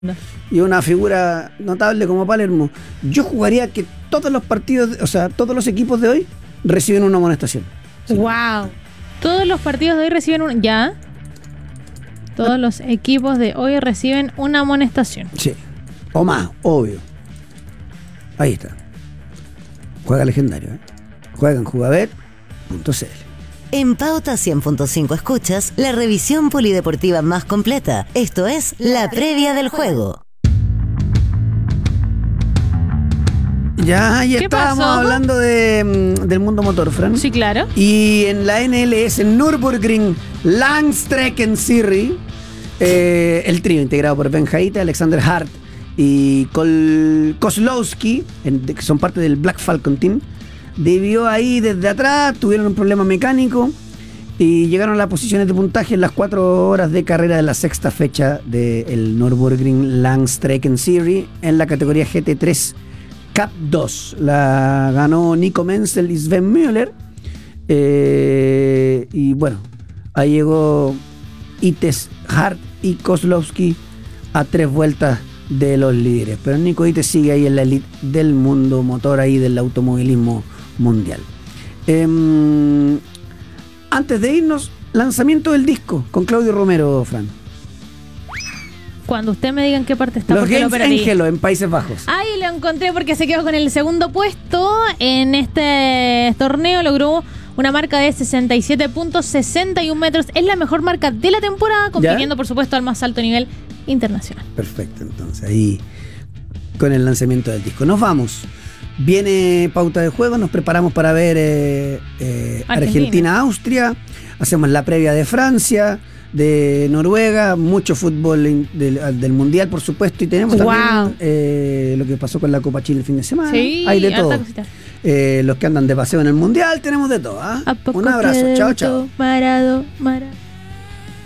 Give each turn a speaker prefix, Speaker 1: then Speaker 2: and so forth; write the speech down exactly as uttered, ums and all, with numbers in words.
Speaker 1: y una figura notable como Palermo. Yo jugaría que todos los partidos, o sea, todos los equipos de hoy reciben una amonestación.
Speaker 2: Sí. Wow. Todos los partidos de hoy reciben un... ¿Ya? Todos los equipos de hoy reciben una amonestación.
Speaker 1: Sí. O más, obvio. Ahí está. Juega legendario, ¿eh? Juega en jugabet punto c l.
Speaker 3: En Pauta cien punto cinco escuchas la revisión polideportiva más completa. Esto es la previa del juego.
Speaker 1: Ya, ya
Speaker 2: ¿Qué
Speaker 1: estábamos
Speaker 2: pasó?
Speaker 1: hablando de, del mundo motor, Fran.
Speaker 2: Sí, claro.
Speaker 1: Y en la N L S Nürburgring Langstrecken Series, eh, el trío integrado por Ben Haite, Alexander Hart y Kol Kozlowski, en, que son parte del Black Falcon Team, debió ahí desde atrás, tuvieron un problema mecánico y llegaron a las posiciones de puntaje en las cuatro horas de carrera de la sexta fecha del Nürburgring Langstrecken Series en la categoría G T tres Cup dos. La ganó Nico Menzel y Sven Müller. Eh, y bueno, ahí llegó Ites, Hart y Kozlowski a tres vueltas de los líderes. Pero Nico Ites sigue ahí en la elite del mundo motor, ahí del automovilismo mundial. Eh, antes de irnos, lanzamiento del disco con Claudio Romero, Fran.
Speaker 2: Cuando usted me diga en qué parte está,
Speaker 1: Los
Speaker 2: porque lo
Speaker 1: Games
Speaker 2: perdí.
Speaker 1: Angelo en Países Bajos.
Speaker 2: Ahí lo encontré porque se quedó con el segundo puesto. En este torneo logró una marca de sesenta y siete punto sesenta y uno metros. Es la mejor marca de la temporada, compitiendo, ¿ya?, por supuesto, al más alto nivel internacional.
Speaker 1: Perfecto, entonces ahí con el lanzamiento del disco. Nos vamos. Viene pauta de juego, nos preparamos para ver eh, eh, Argentina-Austria. Hacemos la previa de Francia, de Noruega, mucho fútbol in, del, del Mundial, por supuesto, y tenemos
Speaker 2: wow.
Speaker 1: también eh, lo que pasó con la Copa Chile el fin de semana.
Speaker 2: Sí,
Speaker 1: hay de todo. Eh, los que andan de paseo en el Mundial, tenemos de todo. ¿eh? Un abrazo, chao, chao.
Speaker 2: Marado, marado.